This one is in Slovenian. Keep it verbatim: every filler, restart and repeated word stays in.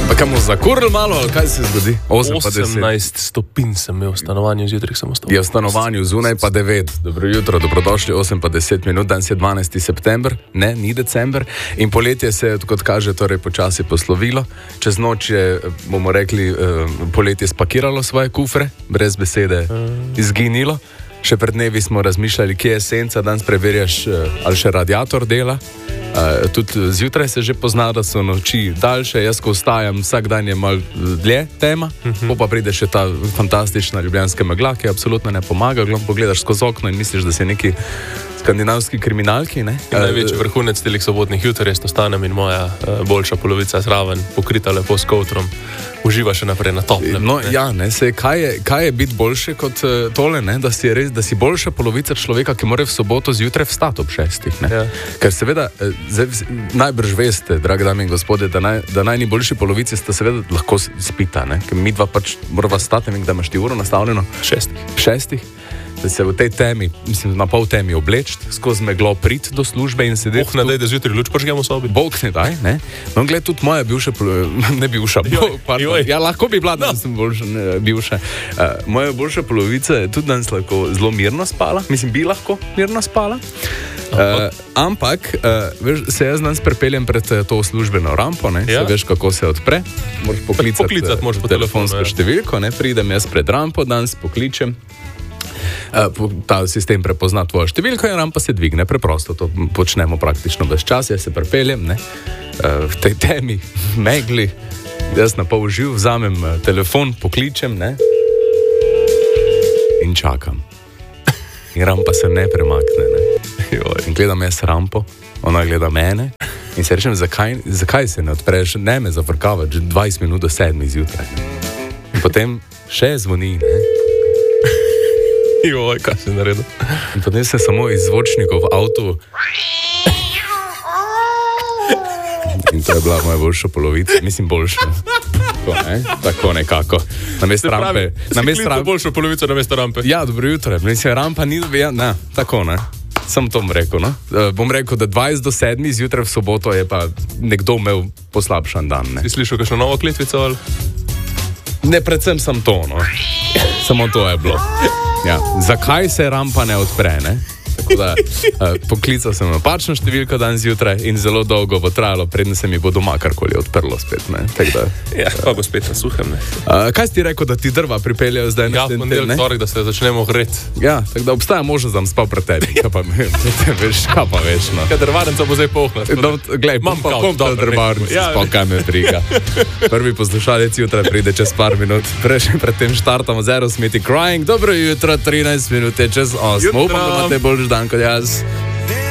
Pa kam bomo zakurili malo, kaj se zgodi? osemnajst stopinj sem imel v stanovanju, zjutraj sem ostal. Je v stanovanju, zunaj pa devet. Dobro jutro, dobrodošli, osem pa deset minut, danes je dvanajsti september, ne, ni december. In poletje se je, kot kaže, torej počasi poslovilo. Čez noč je, bomo rekli, poletje spakiralo svoje kufre, brez besede izginilo. Še pred dnevi smo razmišljali, kje je senca, danes preverjaš, ali še radiator dela. Uh, tudi zjutraj se že pozna, da so noči daljše, jaz ko vstajam, vsak dan je malo dlje tema, uh-huh. pa pride še ta fantastična ljubljanska megla, ki absolutno ne pomaga, glom pogledaš skozi okno in misliš, da si neki skandinavski kriminalki, ne? Uh, največji vrhunec telih sobotnih jutr, jaz ostanem in moja uh, boljša polovica zraven, pokrita lepo s kovtrom, uživa še naprej na toplem. No, ne? ja, ne, se, kaj je, kaj je biti boljše kot uh, tole, ne? Da si res, da si boljša polovica človeka, ki mora v soboto zjutraj vstati ob šestih, ne? Ja. Ker seveda, uh, zdaj, najbrž veste, dragi dame in gospodje, da, naj, da najboljši polovici sta seveda lahko spita, ne? Ker mi dva pač morava stati, da imaš ti uro nastavljeno. Šestih. Šestih. Da se v tej temi, mislim, na pol temi obleči, skozi meglo priti do službe in sedeti. Bog ne daj, da zjutraj luč požgemo v sobi. Bog ne daj, ne? No, gled, tudi moja bivša, ne bivša, joj, joj. Ja, lahko bi bila, da no. sem boljša, ne, bivša. Uh, moja boljša polovica je tudi danes lahko zelo mirno spala, mislim, bi lahko mirno spala. Uh, ampak, uh, veš, se jaz danes prepeljem pred uh, to službeno rampo, ne? Ja. Se veš, kako se odpre. Moraš poklicati, poklicati moraš po telefonsko telefonu, ja. številko, ne? Pridem jaz pred rampo, danes pokličem. Uh, ta sistem prepozna tvojo številko in rampa se dvigne. Preprosto to počnemo praktično ves čas. Jaz se prepeljem, ne, uh, v tej temi, megli, jaz na pol živ, vzamem uh, telefon, pokličem, ne, in čakam. In rampa se ne premakne, ne. In gledam jaz rampo, ona gleda mene in se rečem, zakaj, zakaj se ne odpreš, ne me zavrkavati, že dvajset minut do sedmih zjutraj. In potem še zvoni, ne. Joj, kaj si naredil? In potem se samo iz zvočnikov v avtu. In to je bila moja boljša polovica, mislim boljša. Tako, ne? Tako nekako. Na mesto rampe. Na mesto rampe. Boljšo polovico na mesto rampe. Ja, dobro jutro. Mislim, rampa ni, ja, ne, tako, ne. Sem to bom rekel, no. Uh, bom rekel, da dvajset do sedmih zjutraj v soboto je pa nekdo imel poslabšan dan, ne. Si slišal kakšno novo kletvico ali? Ne, predvsem sem to, no. Samo to je bilo. Ja, zakaj se rampa ne odpre, ne? Tako da uh, poklical sem napačno številko dan zjutraj in zelo dolgo bo trajalo, predno se mi bo doma karkoli odprlo spet, ne? Da, ja, pa bo spet na suhem, ne? Uh, kaj si ti rekel, da ti drva pripeljajo zdaj na ja, ponedeljek, torek, da se začnemo greti. Ja, tako da obstaja možnost, da bom spal pred tebi. Kaj pa veš, kaj pa veš, no? Kaj drvarnica bo zdaj pohla. No, glej, bom pa bom dal drvarnici, ja, spal, kaj me briga. Prvi poslušalec jutraj pride čez par minut. Prejšnji predtem štartamo z Aerosmith Crying. Dobro jutro, trinajst minut je čez osem. Upam, da imate boljši dan kot jaz.